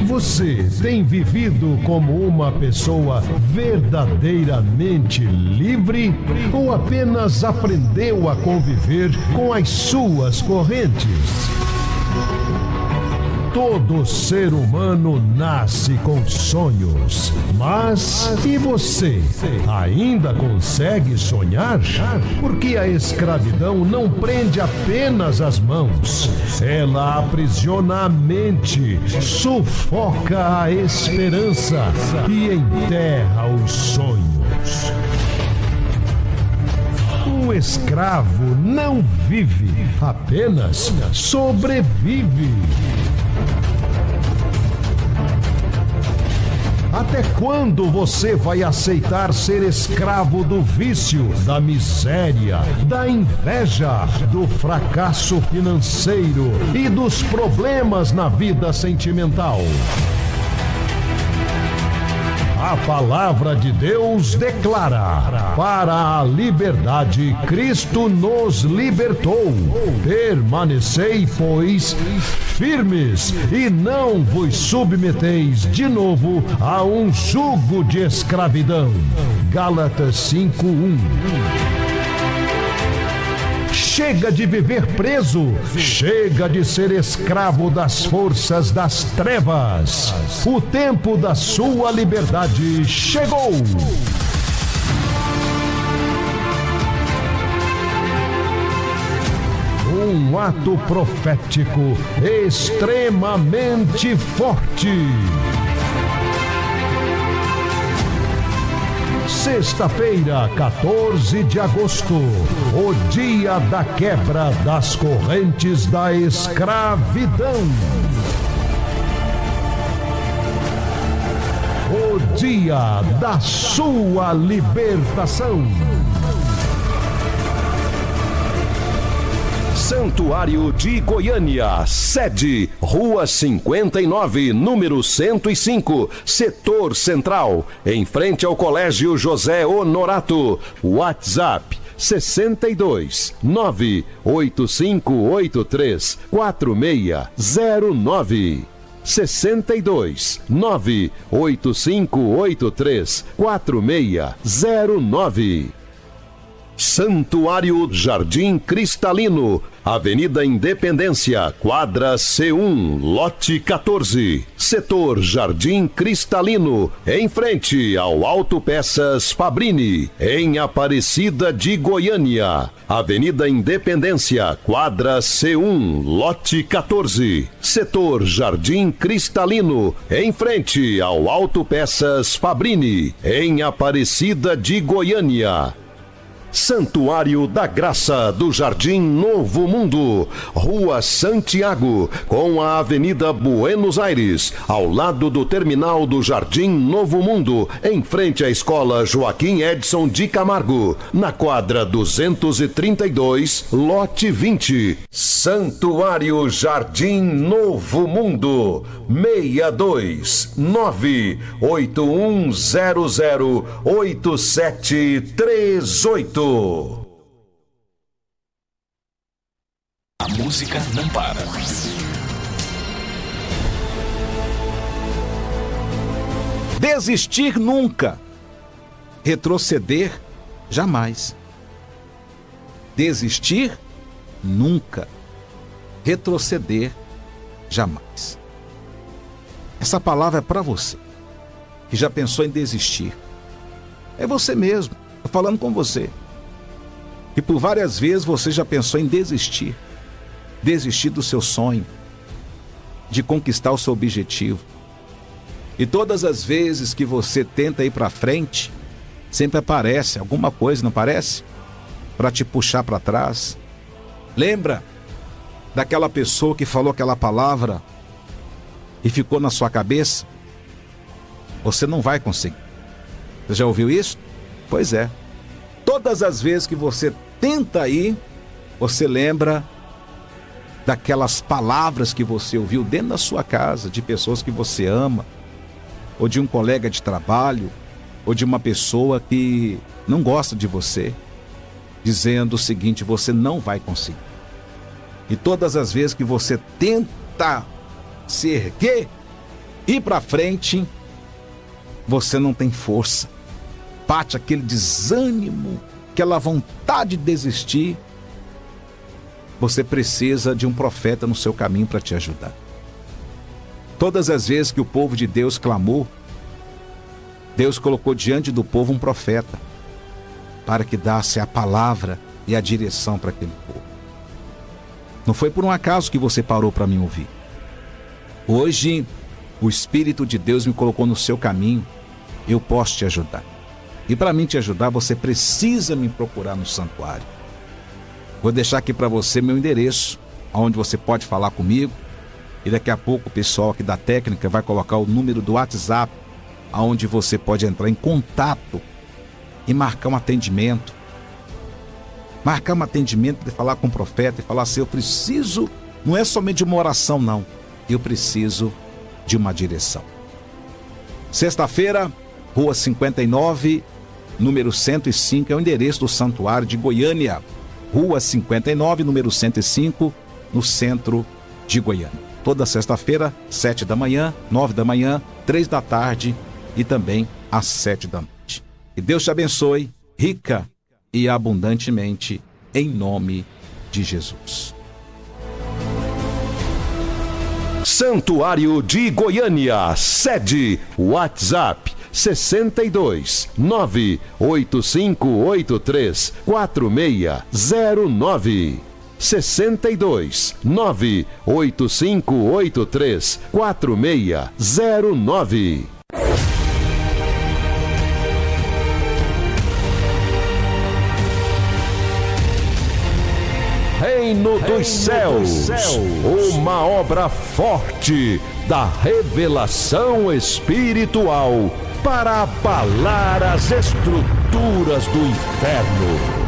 Você tem vivido como uma pessoa verdadeiramente livre ou apenas aprendeu a conviver com as suas correntes? Todo ser humano nasce com sonhos, mas e você? Ainda consegue sonhar? Porque a escravidão não prende apenas as mãos, ela aprisiona a mente, sufoca a esperança e enterra os sonhos. O escravo não vive, apenas sobrevive. Até quando você vai aceitar ser escravo do vício, da miséria, da inveja, do fracasso financeiro e dos problemas na vida sentimental? A palavra de Deus declara: para a liberdade Cristo nos libertou. Permanecei, pois, firmes e não vos submeteis de novo a um jugo de escravidão. Gálatas 5:1. Chega de viver preso, chega de ser escravo das forças das trevas. O tempo da sua liberdade chegou. Um ato profético extremamente forte. Sexta-feira, 14 de agosto, o dia da quebra das correntes da escravidão. O dia da sua libertação. Santuário de Goiânia, sede, Rua 59, número 105, Setor Central, em frente ao Colégio José Honorato. WhatsApp 62 98583 4609. 62 98583 4609. Santuário Jardim Cristalino, Avenida Independência, quadra C1, lote 14, setor Jardim Cristalino, em frente ao Autopeças Fabrini, em Aparecida de Goiânia. Avenida Independência, quadra C1, lote 14, setor Jardim Cristalino, em frente ao Autopeças Fabrini, em Aparecida de Goiânia. Santuário da Graça do Jardim Novo Mundo, Rua Santiago, com a Avenida Buenos Aires, ao lado do terminal do Jardim Novo Mundo, em frente à Escola Joaquim Edson de Camargo, na quadra 232, lote 20. Santuário Jardim Novo Mundo, 62 98100 8738. A música não para. Desistir nunca. Retroceder jamais. Desistir nunca. Retroceder jamais. Essa palavra é para você que já pensou em desistir. É você mesmo. Estou falando com você. E por várias vezes você já pensou em desistir. Desistir do seu sonho. De conquistar o seu objetivo. E todas as vezes que você tenta ir para frente, sempre aparece alguma coisa, não parece? Para te puxar para trás. Lembra daquela pessoa que falou aquela palavra e ficou na sua cabeça? Você não vai conseguir. Você já ouviu isso? Pois é. Todas as vezes que você tenta ir, você lembra daquelas palavras que você ouviu dentro da sua casa, de pessoas que você ama, ou de um colega de trabalho, ou de uma pessoa que não gosta de você, dizendo o seguinte: você não vai conseguir. E todas as vezes que você tenta se erguer, ir para frente, você não tem força. Bate aquele desânimo, aquela vontade de desistir. Você precisa de um profeta no seu caminho para te ajudar. Todas as vezes que o povo de Deus clamou, Deus colocou diante do povo um profeta para que desse a palavra e a direção para aquele povo. Não foi por um acaso que você parou para me ouvir. Hoje, o Espírito de Deus me colocou no seu caminho. Eu posso te ajudar. E para mim te ajudar, você precisa me procurar no santuário. Vou deixar aqui para você meu endereço, onde você pode falar comigo. E daqui a pouco o pessoal aqui da técnica vai colocar o número do WhatsApp, onde você pode entrar em contato e marcar um atendimento. Marcar um atendimento para falar com o profeta e falar assim: eu preciso, não é somente de uma oração, não. Eu preciso de uma direção. Sexta-feira, Rua 59, número 105, é o endereço do Santuário de Goiânia. Rua 59, número 105, no centro de Goiânia. Toda sexta-feira, 7 da manhã, 9 da manhã, 3 da tarde e também às 7 da noite. Que Deus te abençoe, rica e abundantemente, em nome de Jesus. Santuário de Goiânia, sede WhatsApp 62 98583 4609. 62 98583 4609. Reino dos Céus, uma obra forte da revelação espiritual para abalar as estruturas do inferno.